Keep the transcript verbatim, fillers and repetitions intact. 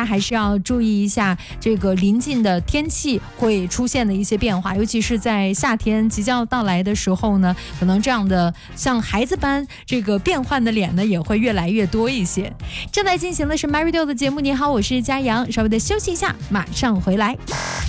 家还是要注意一下这个临近的天气会出现的一些变化，尤其是在夏天即将到来的时候呢，可能这样的像孩子般这个变换的脸呢也会越来越多一些。正在进行的是 MyRadio 的节目，你好，我是佳阳，稍微的休息一下，马上回来。